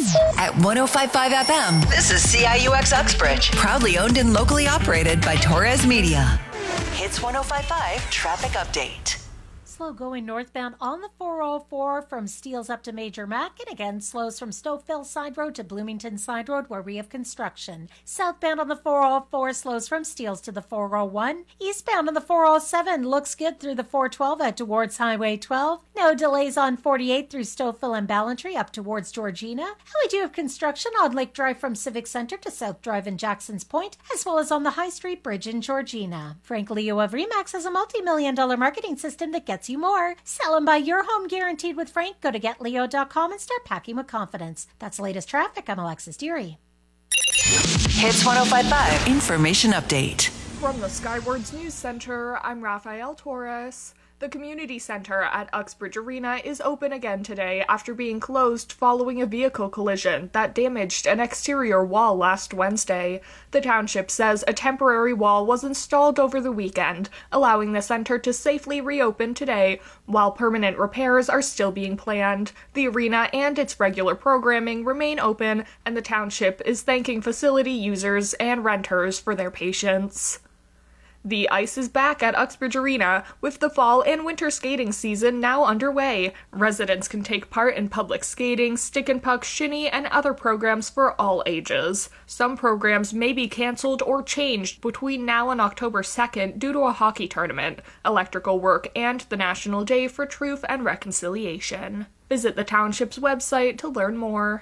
At 105.5 FM, this is CIUX Uxbridge. Proudly owned and locally operated by Torres Media. Hits 105.5 traffic update. Slow going northbound on the 404 from Steeles up to Major Mac, and again slows from Stouffville Side Road to Bloomington Side Road where we have construction. Southbound on the 404 slows from Steeles to the 401. Eastbound on the 407 looks good through the 412 out towards Highway 12. No delays on 48 through Stouffville and Ballantrae up towards Georgina. And we do have construction on Lake Drive from Civic Center to South Drive in Jackson's Point, as well as on the High Street Bridge in Georgina. Frank Leo of Remax has a multi-million-dollar marketing system that gets you more. Sell and buy your home guaranteed with Frank. Go to getleo.com and start packing with confidence. That's the latest traffic. I'm Alexis Deary. Hits 105.5 information update. From the Skywards News Center, I'm Rafael Torres. The community center at Uxbridge Arena is open again today after being closed following a vehicle collision that damaged an exterior wall last Wednesday. The township says a temporary wall was installed over the weekend, allowing the center to safely reopen today, while permanent repairs are still being planned. The arena and its regular programming remain open, and the township is thanking facility users and renters for their patience. The ice is back at Uxbridge Arena, with the fall and winter skating season now underway. Residents can take part in public skating, stick and puck, shinny, and other programs for all ages. Some programs may be canceled or changed between now and October 2nd due to a hockey tournament, electrical work, and the National Day for Truth and Reconciliation. Visit the township's website to learn more.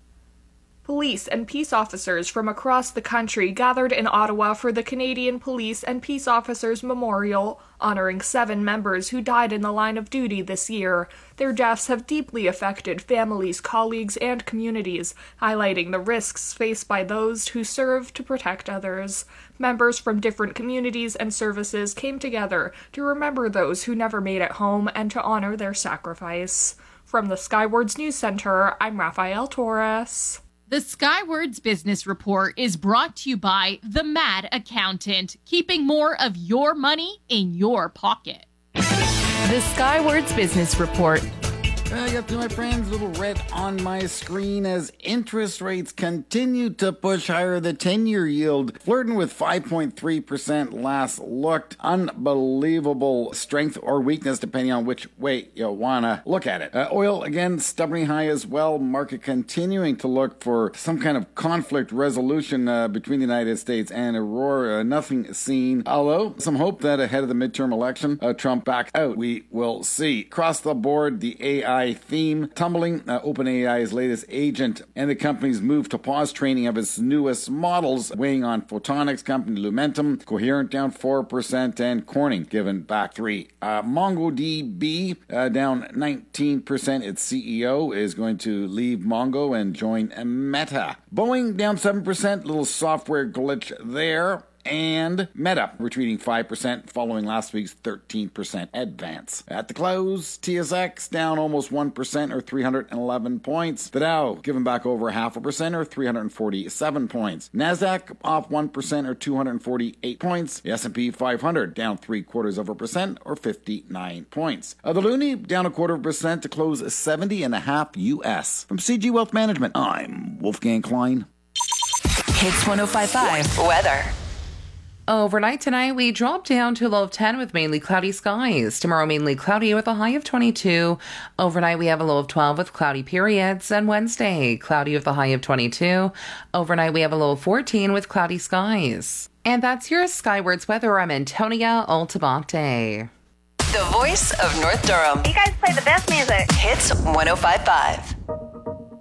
Police and peace officers from across the country gathered in Ottawa for the Canadian Police and Peace Officers Memorial, honoring 7 members who died in the line of duty this year. Their deaths have deeply affected families, colleagues, and communities, highlighting the risks faced by those who serve to protect others. Members from different communities and services came together to remember those who never made it home and to honor their sacrifice. From the Skywards News Center, I'm Rafael Torres. The Skywards Business Report is brought to you by The Mad Accountant, keeping more of your money in your pocket. The Skywards Business Report. I got to my friends, little red on my screen as interest rates continue to push higher. The 10-year yield flirting with 5.3% last looked. Unbelievable strength or weakness depending on which way you want to look at it. Oil again stubbornly high as well. Market continuing to look for some kind of conflict resolution between the United States and Aurora. Nothing seen. Although some hope that ahead of the midterm election, Trump back out. We will see. Across the board, the AI theme tumbling. OpenAI's latest agent and the company's move to pause training of its newest models, weighing on photonics company Lumentum. Coherent down 4% and Corning given back 3%. MongoDB down 19%. Its CEO is going to leave Mongo and join Meta. Boeing down 7%. Little software glitch there. And Meta retreating 5% following last week's 13% advance. At the close, TSX down almost 1% or 311 points. The Dow giving back over 0.5% or 347 points. NASDAQ off 1% or 248 points. The S&P 500 down 0.75% or 59 points. The Loonie down 0.25% to close 70.5 US. From CG Wealth Management, I'm Wolfgang Klein. Hits 105.5 weather. Overnight tonight, we drop down to a low of 10 with mainly cloudy skies. Tomorrow, mainly cloudy with a high of 22. Overnight, we have a low of 12 with cloudy periods. And Wednesday, cloudy with a high of 22. Overnight, we have a low of 14 with cloudy skies. And that's your Skywards weather. I'm Antonia Altabate. The voice of North Durham. You guys play the best music. Hits 105.5.